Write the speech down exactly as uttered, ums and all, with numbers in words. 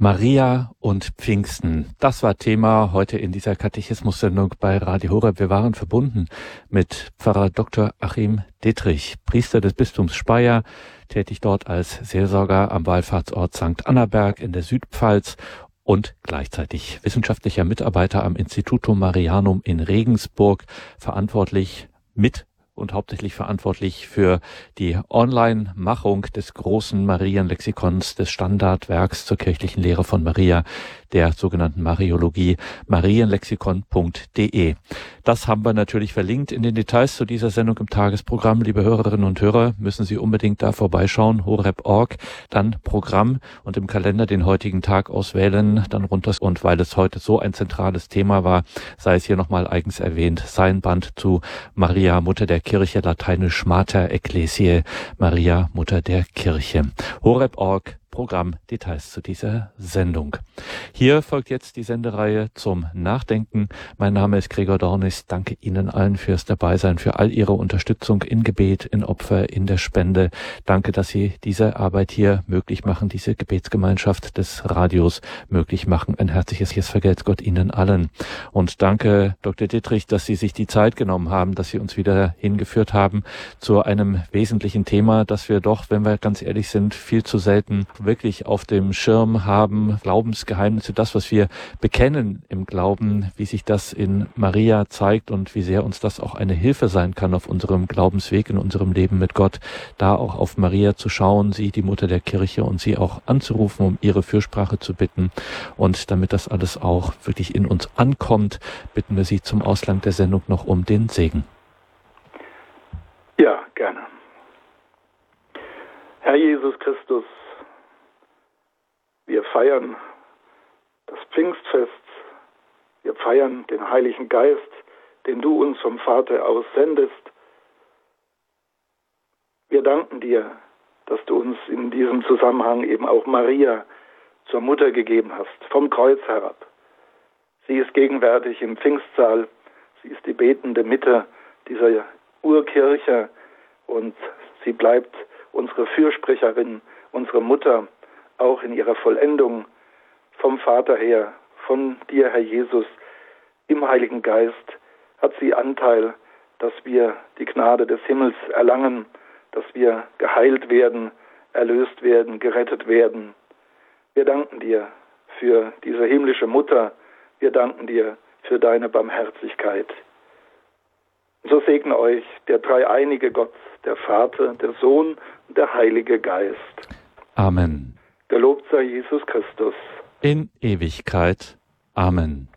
Maria und Pfingsten, das war Thema heute in dieser Katechismus-Sendung bei Radio Horeb. Wir waren verbunden mit Pfarrer Doktor Achim Dittrich, Priester des Bistums Speyer, tätig dort als Seelsorger am Wallfahrtsort Sankt Annaberg in der Südpfalz und gleichzeitig wissenschaftlicher Mitarbeiter am Institutum Marianum in Regensburg, verantwortlich mit und hauptsächlich verantwortlich für die Online-Machung des großen Marienlexikons, des Standardwerks zur kirchlichen Lehre von Maria, der sogenannten Mariologie, marienlexikon punkt de. Das haben wir natürlich verlinkt in den Details zu dieser Sendung im Tagesprogramm. Liebe Hörerinnen und Hörer, müssen Sie unbedingt da vorbeischauen, horeb punkt org, dann Programm und im Kalender den heutigen Tag auswählen, dann runter. Und weil es heute so ein zentrales Thema war, sei es hier nochmal eigens erwähnt, sein Band zu Maria, Mutter der Kirche, lateinisch Mater Ecclesiae, Maria, Mutter der Kirche. horeb punkt org, Programm, Details zu dieser Sendung. Hier folgt jetzt die Sendereihe zum Nachdenken. Mein Name ist Gregor Dornis. Danke Ihnen allen fürs Dabeisein, für all Ihre Unterstützung in Gebet, in Opfer, in der Spende. Danke, dass Sie diese Arbeit hier möglich machen, diese Gebetsgemeinschaft des Radios möglich machen. Ein herzliches Vergelt's Gott Ihnen allen. Und danke, Doktor Dittrich, dass Sie sich die Zeit genommen haben, dass Sie uns wieder hingeführt haben zu einem wesentlichen Thema, das wir doch, wenn wir ganz ehrlich sind, viel zu selten wirklich auf dem Schirm haben. Glaubensgeheimnisse, das, was wir bekennen im Glauben, wie sich das in Maria zeigt und wie sehr uns das auch eine Hilfe sein kann auf unserem Glaubensweg, in unserem Leben mit Gott, da auch auf Maria zu schauen, sie, die Mutter der Kirche, und sie auch anzurufen, um ihre Fürsprache zu bitten. Und damit das alles auch wirklich in uns ankommt, bitten wir Sie zum Ausgang der Sendung noch um den Segen. Ja, gerne. Herr Jesus Christus, wir feiern das Pfingstfest, wir feiern den Heiligen Geist, den du uns vom Vater aus sendest. Wir danken dir, dass du uns in diesem Zusammenhang eben auch Maria zur Mutter gegeben hast, vom Kreuz herab. Sie ist gegenwärtig im Pfingstsaal, sie ist die betende Mitte dieser Urkirche und sie bleibt unsere Fürsprecherin, unsere Mutter, auch in ihrer Vollendung vom Vater her, von dir, Herr Jesus, im Heiligen Geist hat sie Anteil, dass wir die Gnade des Himmels erlangen, dass wir geheilt werden, erlöst werden, gerettet werden. Wir danken dir für diese himmlische Mutter, wir danken dir für deine Barmherzigkeit. So segne euch der dreieinige Gott, der Vater, der Sohn und der Heilige Geist. Amen. Gelobt sei Jesus Christus. In Ewigkeit. Amen.